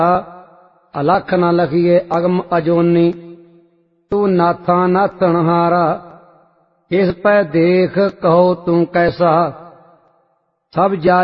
अलख न लखिए अगम अजोनी। तू नाथा नाथनहारा इस पै देख कहो तू कैसा। सब जा